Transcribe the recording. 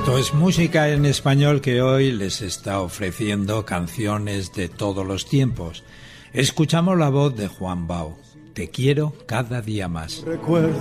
Esto es Música en Español, que hoy les está ofreciendo canciones de todos los tiempos. Escuchamos la voz de Juan Bao. Te quiero cada día más.